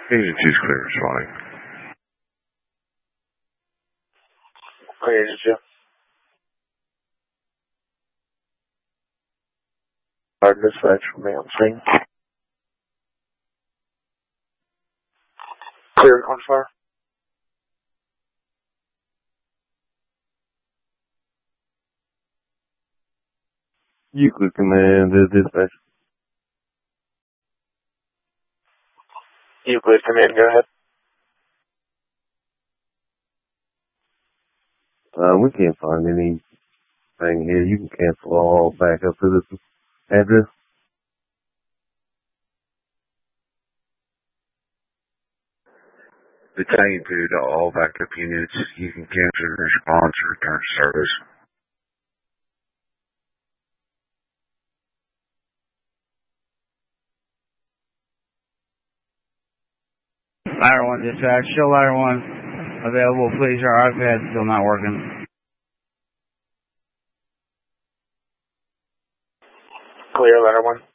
Agency's clear responding. Clear agency. Hard dispatch from me on scene. Clear on fire. Euclid Command, dispatch. Euclid Command, go ahead. We can't find anything here. You can cancel all back up to this address. Battalion 2 to all backup units. You can cancel your response or return to service. Ladder 1 dispatch, show ladder 1 available, please. Our iPad's still not working. Clear ladder 1.